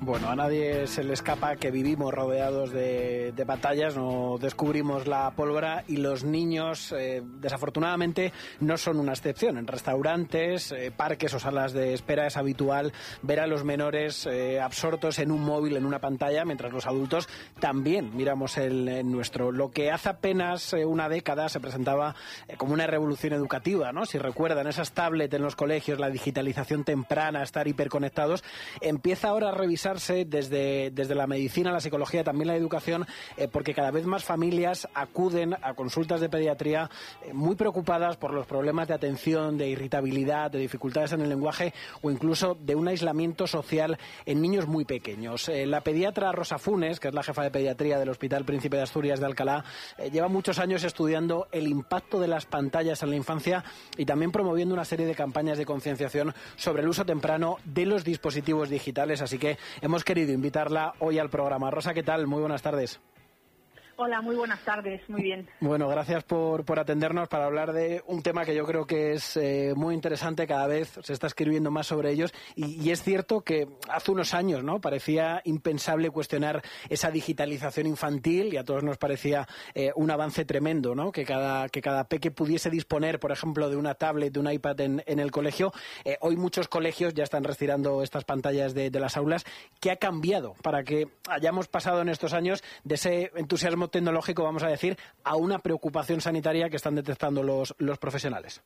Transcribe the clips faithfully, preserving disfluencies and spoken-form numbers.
Bueno, a nadie se le escapa que vivimos rodeados de, de pantallas, no descubrimos la pólvora y los niños, eh, desafortunadamente, no son una excepción. En restaurantes, eh, parques o salas de espera es habitual ver a los menores eh, absortos en un móvil, en una pantalla, mientras los adultos también miramos el, el nuestro. Lo que hace apenas eh, una década se presentaba eh, como una revolución educativa, ¿no? Si recuerdan, esas tablets en los colegios, la digitalización temprana, estar hiperconectados, empieza ahora a revisar desde, desde la medicina, la psicología, también la educación, eh, porque cada vez más familias acuden a consultas de pediatría eh, muy preocupadas por los problemas de atención, de irritabilidad, de dificultades en el lenguaje o incluso de un aislamiento social en niños muy pequeños. Eh, la pediatra Rosa Funes, que es la jefa de pediatría del Hospital Príncipe de Asturias de Alcalá, eh, lleva muchos años estudiando el impacto de las pantallas en la infancia y también promoviendo una serie de campañas de concienciación sobre el uso temprano de los dispositivos digitales, así que hemos querido invitarla hoy al programa. Rosa, ¿qué tal? Muy buenas tardes. Hola, muy buenas tardes, muy bien. Bueno, gracias por, por atendernos para hablar de un tema que yo creo que es eh, muy interesante, cada vez se está escribiendo más sobre ellos y, y es cierto que hace unos años, ¿no?, parecía impensable cuestionar esa digitalización infantil y a todos nos parecía eh, un avance tremendo, ¿no?, que cada, que cada peque pudiese disponer, por ejemplo, de una tablet, de un iPad en, en el colegio. Eh, hoy muchos colegios ya están retirando estas pantallas de, de las aulas. ¿Qué ha cambiado para que hayamos pasado en estos años de ese entusiasmo tecnológico, vamos a decir, a una preocupación sanitaria que están detectando los, los profesionales?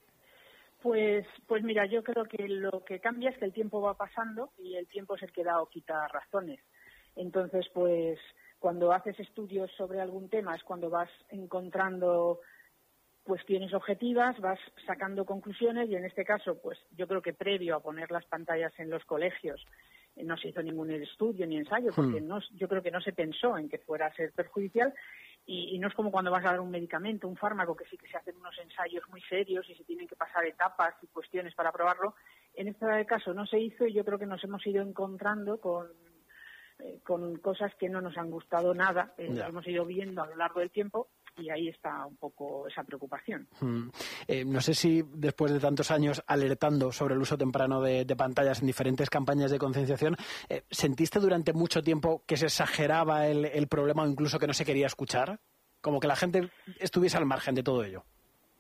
Pues, pues mira, yo creo que lo que cambia es que el tiempo va pasando y el tiempo es el que da o quita razones. Entonces, pues, cuando haces estudios sobre algún tema es cuando vas encontrando cuestiones objetivas, vas sacando conclusiones y en este caso, pues, yo creo que previo a poner las pantallas en los colegios no se hizo ningún estudio ni ensayo, porque no, yo creo que no se pensó en que fuera a ser perjudicial y, y no es como cuando vas a dar un medicamento, un fármaco, que sí que se hacen unos ensayos muy serios y se tienen que pasar etapas y cuestiones para probarlo. En este caso no se hizo y yo creo que nos hemos ido encontrando con, eh, con cosas que no nos han gustado nada, eh, lo hemos ido viendo a lo largo del tiempo. Y ahí está un poco esa preocupación. Hmm. Eh, no sé si después de tantos años alertando sobre el uso temprano de, de pantallas en diferentes campañas de concienciación, eh, ¿sentiste durante mucho tiempo que se exageraba el, el problema o incluso que no se quería escuchar? Como que la gente estuviese al margen de todo ello.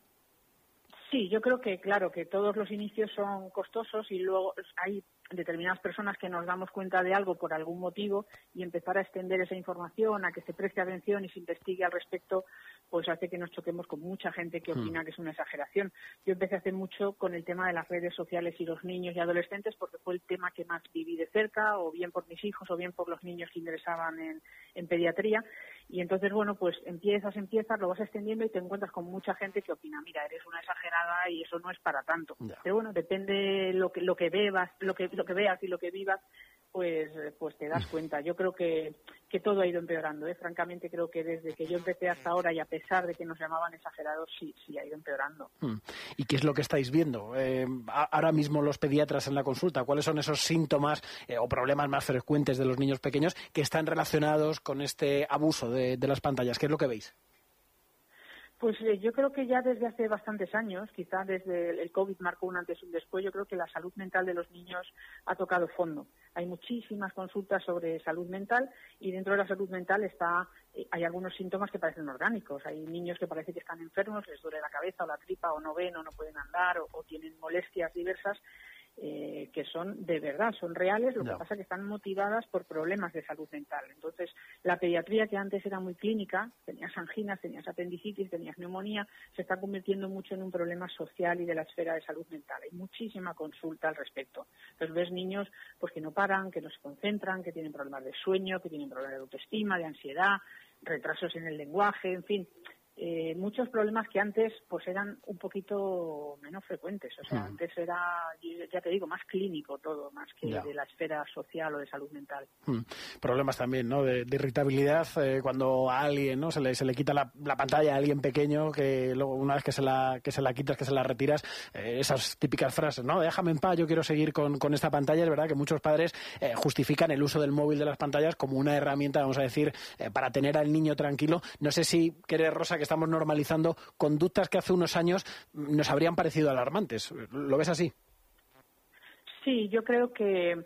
Sí, yo creo que, claro, que todos los inicios son costosos y luego hay determinadas personas que nos damos cuenta de algo por algún motivo y empezar a extender esa información, a que se preste atención y se investigue al respecto, pues hace que nos choquemos con mucha gente que opina mm. que es una exageración. Yo empecé hace mucho con el tema de las redes sociales y los niños y adolescentes porque fue el tema que más viví de cerca, o bien por mis hijos o bien por los niños que ingresaban en, en pediatría. Y entonces, bueno, pues empiezas, empiezas, lo vas extendiendo y te encuentras con mucha gente que opina, mira, eres una exagerada y eso no es para tanto. Yeah. Pero bueno, depende lo que lo que bebas, lo que lo que veas y lo que vivas, pues pues te das cuenta. Yo creo que que todo ha ido empeorando, ¿eh? Francamente creo que desde que yo empecé hasta ahora y a pesar de que nos llamaban exagerados, sí, sí ha ido empeorando. ¿Y qué es lo que estáis viendo eh, ahora mismo los pediatras en la consulta? ¿Cuáles son esos síntomas eh, o problemas más frecuentes de los niños pequeños que están relacionados con este abuso de, de las pantallas? ¿Qué es lo que veis? Pues eh, yo creo que ya desde hace bastantes años, quizás desde el COVID marcó un antes y un después, yo creo que la salud mental de los niños ha tocado fondo. Hay muchísimas consultas sobre salud mental y dentro de la salud mental está eh, hay algunos síntomas que parecen orgánicos. Hay niños que parece que están enfermos, les duele la cabeza o la tripa o no ven o no pueden andar o, o tienen molestias diversas. Eh, que son de verdad, son reales, lo no. que pasa es que están motivadas por problemas de salud mental. Entonces, la pediatría, que antes era muy clínica, tenías anginas, tenías apendicitis, tenías neumonía, se está convirtiendo mucho en un problema social y de la esfera de salud mental. Hay muchísima consulta al respecto. Entonces, ves niños pues que no paran, que no se concentran, que tienen problemas de sueño, que tienen problemas de autoestima, de ansiedad, retrasos en el lenguaje, en fin. Eh, muchos problemas que antes pues eran un poquito menos frecuentes, o sea, mm. antes era, ya te digo, más clínico todo, más que ya. de la esfera social o de salud mental. Mm. Problemas también, ¿no?, de, de irritabilidad, eh, cuando a alguien, ¿no?, se le, se le quita la, la pantalla a alguien pequeño, que luego una vez que se la, que se la quitas, que se la retiras, eh, esas típicas frases, ¿no?, déjame en paz, yo quiero seguir con, con esta pantalla. Es verdad que muchos padres eh, justifican el uso del móvil, de las pantallas, como una herramienta, vamos a decir, eh, para tener al niño tranquilo. No sé si crees, Rosa, que estamos normalizando conductas que hace unos años nos habrían parecido alarmantes. ¿Lo ves así? Sí, yo creo que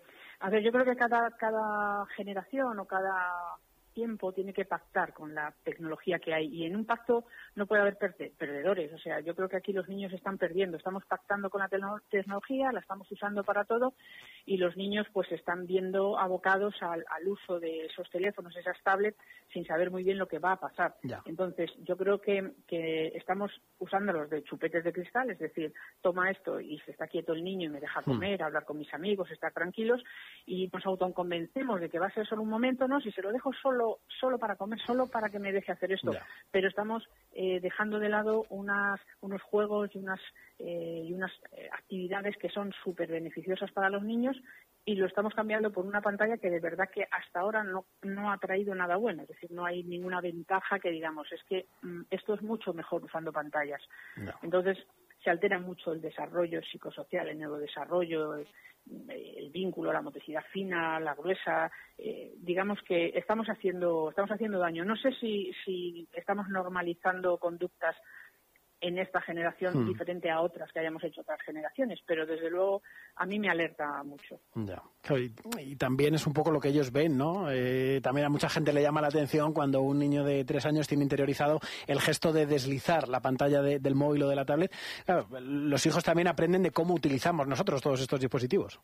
A ver, yo creo que cada, cada generación o cada tiempo tiene que pactar con la tecnología que hay, y en un pacto no puede haber perde- perdedores. O sea, yo creo que aquí los niños están perdiendo, estamos pactando con la te- tecnología, la estamos usando para todo, y los niños pues están viendo abocados al, al uso de esos teléfonos, esas tablets, sin saber muy bien lo que va a pasar. Ya. Entonces, yo creo que, que estamos usándolos de chupetes de cristal, es decir, toma esto y se está quieto el niño y me deja comer, hmm. hablar con mis amigos, estar tranquilos, y nos autoconvencemos de que va a ser solo un momento, ¿no? Si se lo dejo solo solo para comer, solo para que me deje hacer esto. Yeah. Pero estamos eh, dejando de lado unas, unos juegos y unas, eh, y unas eh, actividades que son súper beneficiosas para los niños, y lo estamos cambiando por una pantalla que de verdad que hasta ahora no, no ha traído nada bueno. Es decir, no hay ninguna ventaja que digamos, es que mm, esto es mucho mejor usando pantallas. No. Entonces, se altera mucho el desarrollo psicosocial, el neurodesarrollo, el, el vínculo, la motricidad fina, la gruesa. Eh, digamos que estamos haciendo estamos haciendo daño. No sé si, si estamos normalizando conductas en esta generación hmm. diferente a otras que hayamos hecho otras generaciones, pero desde luego a mí me alerta mucho. Ya. Y, y también es un poco lo que ellos ven, ¿no? Eh, también a mucha gente le llama la atención cuando un niño de tres años tiene interiorizado el gesto de deslizar la pantalla de, del móvil o de la tablet. Claro, los hijos también aprenden de cómo utilizamos nosotros todos estos dispositivos.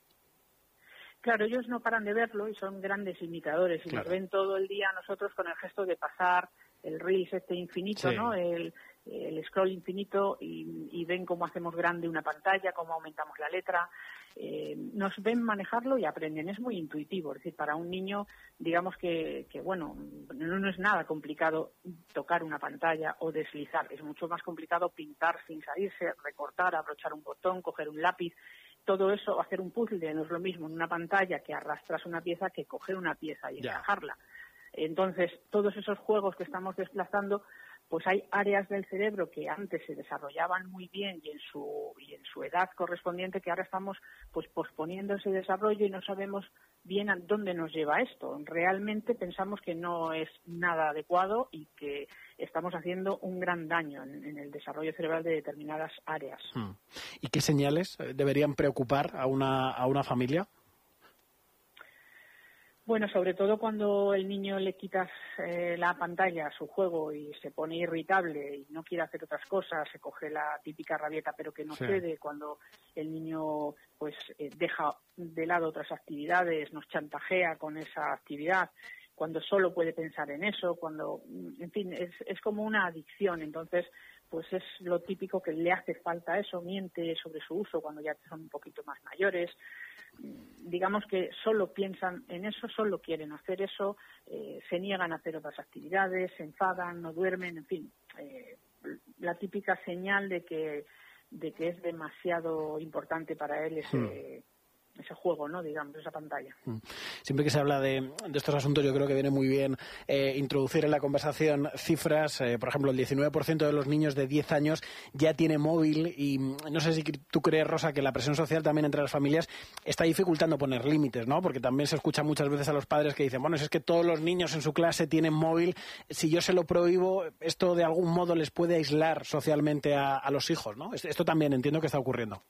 Claro, ellos no paran de verlo y son grandes imitadores, y claro. nos ven todo el día nosotros con el gesto de pasar el reels este infinito, sí. ¿no? El, el scroll infinito, y, y ven cómo hacemos grande una pantalla, cómo aumentamos la letra. Eh, nos ven manejarlo y aprenden. Es muy intuitivo. Es decir, para un niño, digamos que, que bueno, no, no es nada complicado tocar una pantalla o deslizar. Es mucho más complicado pintar sin salirse, recortar, abrochar un botón, coger un lápiz. Todo eso, hacer un puzzle, no es lo mismo en una pantalla que arrastras una pieza que coger una pieza y encajarla. Entonces, todos esos juegos que estamos desplazando, pues hay áreas del cerebro que antes se desarrollaban muy bien y en su y en su edad correspondiente, que ahora estamos pues posponiendo ese desarrollo y no sabemos bien a dónde nos lleva esto. Realmente pensamos que no es nada adecuado y que estamos haciendo un gran daño en, en el desarrollo cerebral de determinadas áreas. ¿Y qué señales deberían preocupar a una a una familia? Bueno, sobre todo cuando el niño le quitas eh, la pantalla a su juego y se pone irritable y no quiere hacer otras cosas, se coge la típica rabieta pero que no sí. cede, cuando el niño pues eh, deja de lado otras actividades, nos chantajea con esa actividad, cuando solo puede pensar en eso, cuando, en fin, es, es como una adicción. Entonces, pues es lo típico que le hace falta eso, miente sobre su uso cuando ya son un poquito más mayores. Digamos que solo piensan en eso, solo quieren hacer eso, eh, se niegan a hacer otras actividades, se enfadan, no duermen, en fin, eh, la típica señal de que de que es demasiado importante para él ese... Hmm. ese juego, ¿no? Digamos, esa pantalla. Siempre que se habla de, de estos asuntos, yo creo que viene muy bien eh, introducir en la conversación cifras. Eh, por ejemplo, el diecinueve por ciento de los niños de diez años ya tiene móvil, y no sé si tú crees, Rosa, que la presión social también entre las familias está dificultando poner límites, ¿no? Porque también se escucha muchas veces a los padres que dicen, bueno, si es que todos los niños en su clase tienen móvil, si yo se lo prohíbo, esto de algún modo les puede aislar socialmente a, a los hijos, ¿no? Esto también entiendo que está ocurriendo.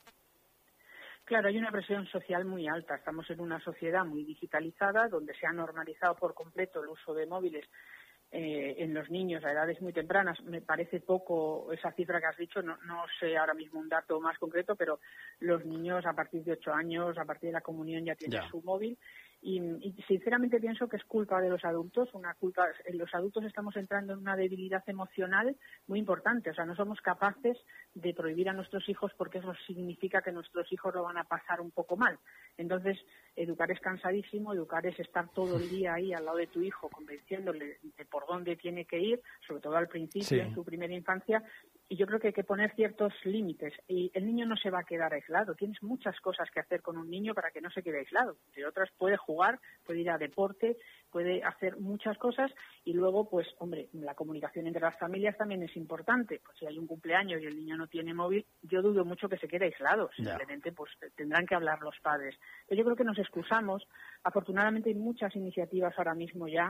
Claro, hay una presión social muy alta. Estamos en una sociedad muy digitalizada, donde se ha normalizado por completo el uso de móviles eh, en los niños a edades muy tempranas. Me parece poco esa cifra que has dicho, no, no sé ahora mismo un dato más concreto, pero los niños a partir de ocho años, a partir de la comunión, ya tienen ya. su móvil. Y, y sinceramente pienso que es culpa de los adultos, una culpa, los adultos estamos entrando en una debilidad emocional muy importante. O sea, no somos capaces de prohibir a nuestros hijos porque eso significa que nuestros hijos lo van a pasar un poco mal. Entonces, educar es cansadísimo, educar es estar todo el día ahí al lado de tu hijo, convenciéndole de por dónde tiene que ir, sobre todo al principio, sí. en su primera infancia. Y yo creo que hay que poner ciertos límites. Y el niño no se va a quedar aislado. Tienes muchas cosas que hacer con un niño para que no se quede aislado. Entre otras, puede jugar, puede ir a deporte, puede hacer muchas cosas. Y luego, pues, hombre, la comunicación entre las familias también es importante. Pues si hay un cumpleaños y el niño no tiene móvil, yo dudo mucho que se quede aislado. Simplemente, pues, tendrán que hablar los padres. Pero yo creo que nos excusamos. Afortunadamente hay muchas iniciativas ahora mismo ya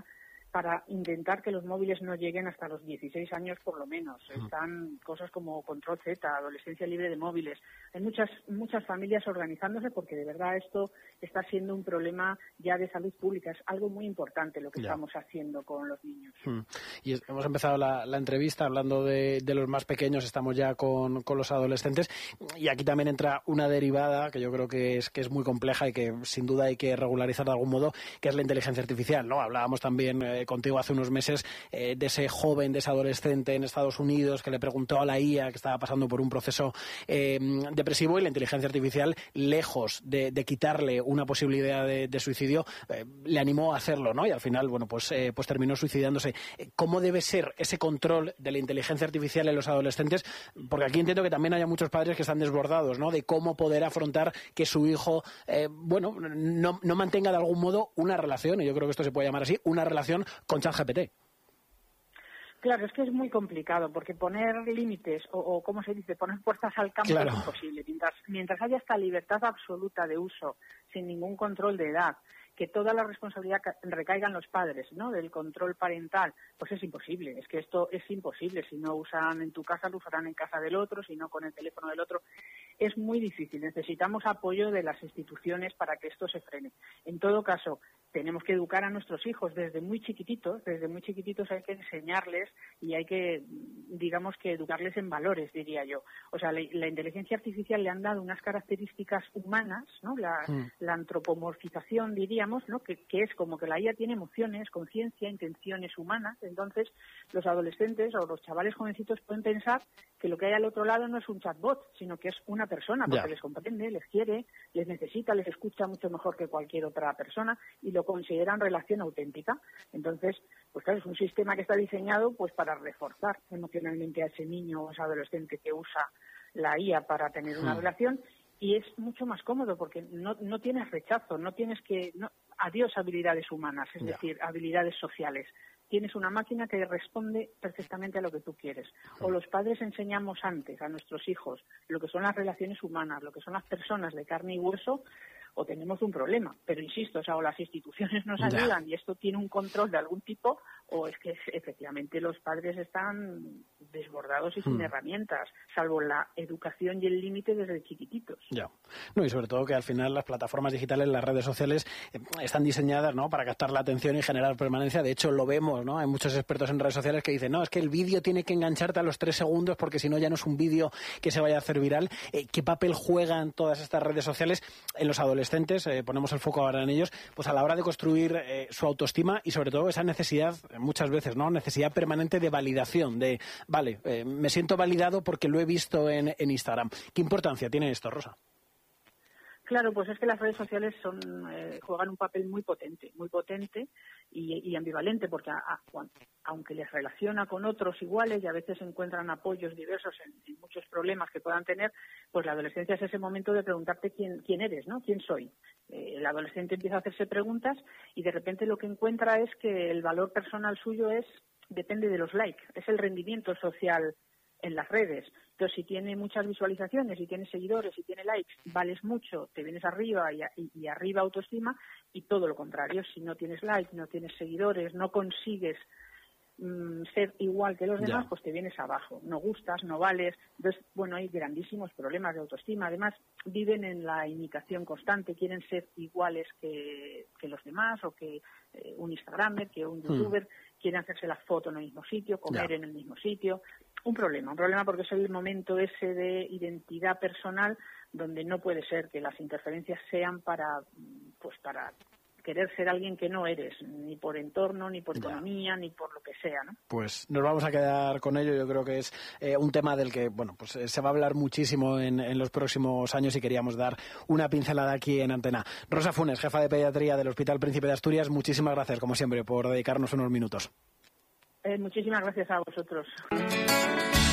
para intentar que los móviles no lleguen hasta los dieciséis años por lo menos. Están cosas como Control Z, adolescencia libre de móviles. Hay muchas muchas familias organizándose porque de verdad esto está siendo un problema ya de salud pública. Es algo muy importante lo que ya. estamos haciendo con los niños. Hmm. Y es, hemos empezado la, la entrevista hablando de, de los más pequeños, estamos ya con, con los adolescentes, y aquí también entra una derivada que yo creo que es, que es muy compleja y que sin duda hay que regularizar de algún modo, que es la inteligencia artificial, ¿no? Hablábamos también eh, contigo hace unos meses eh, de ese joven, de ese adolescente en Estados Unidos que le preguntó a la I A que estaba pasando por un proceso eh, depresivo, y la inteligencia artificial, lejos de, de quitarle una posibilidad de, de suicidio, eh, le animó a hacerlo, ¿no? Y al final, bueno, pues, eh, pues terminó suicidándose. ¿Cómo debe ser ese control de la inteligencia artificial en los adolescentes? Porque aquí entiendo que también haya muchos padres que están desbordados, ¿no? De cómo poder afrontar que su hijo, eh, bueno, no, no mantenga de algún modo una relación, y yo creo que esto se puede llamar así, una relación con ChatGPT. Claro, es que es muy complicado, porque poner límites, o, o ¿cómo se dice?, poner puertas al campo claro. es imposible. Mientras, mientras haya esta libertad absoluta de uso, sin ningún control de edad, que toda la responsabilidad recaiga en los padres, ¿no?, del control parental, pues es imposible. Es que esto es imposible. Si no usan en tu casa, lo usarán en casa del otro, si no con el teléfono del otro. Es muy difícil. Necesitamos apoyo de las instituciones para que esto se frene. En todo caso, tenemos que educar a nuestros hijos desde muy chiquititos. Desde muy chiquititos hay que enseñarles y hay que, digamos, que educarles en valores, diría yo. O sea, la, la inteligencia artificial le han dado unas características humanas, ¿no? La, mm. la antropomorfización, diríamos, ¿no? Que, que es como que la I A tiene emociones, conciencia, intenciones humanas. Entonces, los adolescentes o los chavales jovencitos pueden pensar que lo que hay al otro lado no es un chatbot, sino que es una persona, porque ya. les comprende, les quiere, les necesita, les escucha mucho mejor que cualquier otra persona y lo consideran relación auténtica. Entonces, pues claro, es un sistema que está diseñado pues para reforzar emocionalmente a ese niño o ese adolescente que usa la I A para tener una hmm. relación. Y es mucho más cómodo porque no, no tienes rechazo, no tienes que... No, adiós habilidades humanas, es yeah. decir, habilidades sociales. Tienes una máquina que responde perfectamente a lo que tú quieres. O los padres enseñamos antes a nuestros hijos lo que son las relaciones humanas, lo que son las personas de carne y hueso, o tenemos un problema. Pero insisto, o sea, o las instituciones nos ayudan yeah. y esto tiene un control de algún tipo, o es que efectivamente los padres están desbordados y sin hmm. herramientas, salvo la educación y el límite desde chiquititos. Ya. No, y sobre todo que al final las plataformas digitales, las redes sociales, eh, están diseñadas, ¿no?, para captar la atención y generar permanencia. De hecho, lo vemos, ¿no? Hay muchos expertos en redes sociales que dicen, no, es que el vídeo tiene que engancharte a los tres segundos porque si no ya no es un vídeo que se vaya a hacer viral. Eh, ¿Qué papel juegan todas estas redes sociales en los adolescentes? Eh, ponemos el foco ahora en ellos, pues a la hora de construir eh, su autoestima y sobre todo esa necesidad, muchas veces, ¿no?, necesidad permanente de validación, de, vale, eh, me siento validado porque lo he visto en, en Instagram. ¿Qué importancia tiene esto, Rosa? Claro, pues es que las redes sociales son eh, juegan un papel muy potente, muy potente y, y ambivalente, porque a, a, aunque les relaciona con otros iguales y a veces encuentran apoyos diversos en, en muchos problemas que puedan tener, pues la adolescencia es ese momento de preguntarte quién, quién eres, ¿no? ¿Quién soy? Eh, el adolescente empieza a hacerse preguntas y de repente lo que encuentra es que el valor personal suyo es depende de los likes, es el rendimiento social en las redes. Entonces, si tiene muchas visualizaciones, si tiene seguidores, si tiene likes, vales mucho, te vienes arriba y, y, y arriba autoestima, y todo lo contrario, si no tienes likes, no tienes seguidores, no consigues mm, ser igual que los demás, ya. pues te vienes abajo, no gustas, no vales. Entonces, bueno, hay grandísimos problemas de autoestima. Además, viven en la imitación constante, quieren ser iguales que, que los demás, o que eh, un Instagramer, que un YouTuber, hmm. quieren hacerse la foto en el mismo sitio, comer ya. en el mismo sitio. Un problema, un problema porque es el momento ese de identidad personal donde no puede ser que las interferencias sean para, pues para querer ser alguien que no eres, ni por entorno, ni por economía, ni por lo que sea, ¿no? Pues nos vamos a quedar con ello. Yo creo que es eh, un tema del que, bueno, pues eh, se va a hablar muchísimo en, en los próximos años y queríamos dar una pincelada aquí en Antena. Rosa Funes, jefa de pediatría del Hospital Príncipe de Asturias, muchísimas gracias, como siempre, por dedicarnos unos minutos. Eh, muchísimas gracias a vosotros.